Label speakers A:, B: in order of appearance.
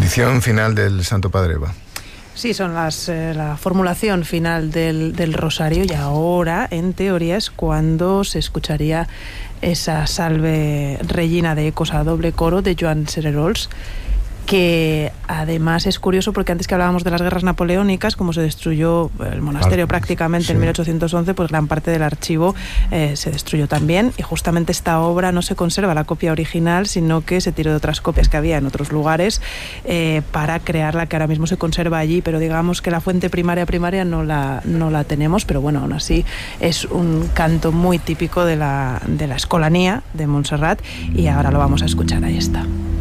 A: bendición final del Santo Padre, Eva.
B: Sí, son la formulación final del rosario, y ahora, en teoría, es cuando se escucharía esa Salve Regina de ecos a doble coro de Joan Cererols, que además es curioso porque antes que hablábamos de las guerras napoleónicas, como se destruyó el monasterio prácticamente en 1811, pues gran parte del archivo se destruyó también, y justamente esta obra no se conserva la copia original, sino que se tiró de otras copias que había en otros lugares para crear la que ahora mismo se conserva allí, pero digamos que la fuente primaria no la tenemos, pero bueno, aún así es un canto muy típico de la escolanía de Montserrat, y ahora lo vamos a escuchar. Ahí está.